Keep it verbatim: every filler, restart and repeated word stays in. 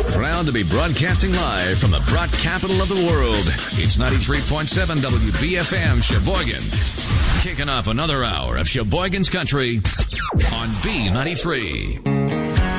Proud to be broadcasting live from the broad capital of the world. It's ninety-three point seven W B F M Sheboygan. Kicking off another hour of Sheboygan's Country on B ninety-three.